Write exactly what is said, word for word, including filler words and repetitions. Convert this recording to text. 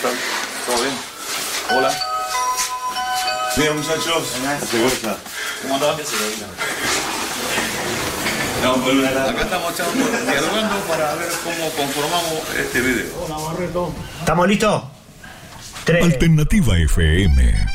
tal? ¿Todo bien? Hola. Bien, muchachos. ¿Cómo andás? No, pues, acá estamos dialogando para ver cómo conformamos este video. ¿Estamos listos? Alternativa F M.